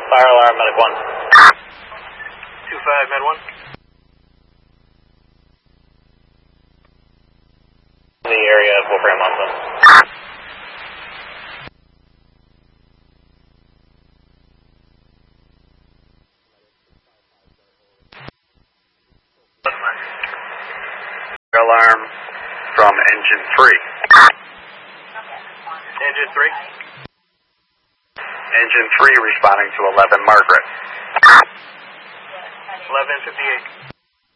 Fire alarm, Medic 1. 2-5, Med 1. In the area of Wolfram Monson. Fire alarm from engine 3. Engine 3. Engine 3 responding to 11 Margaret. 1158.